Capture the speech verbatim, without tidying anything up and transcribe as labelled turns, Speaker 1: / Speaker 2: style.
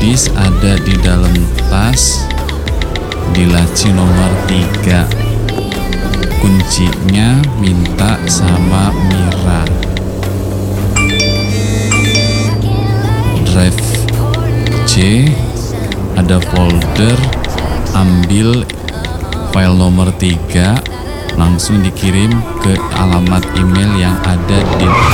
Speaker 1: disk ada di dalam tas di laci nomor tiga. Kuncinya minta sama Mira. Drive C ada folder, ambil file nomor tiga, langsung dikirim ke alamat email yang ada di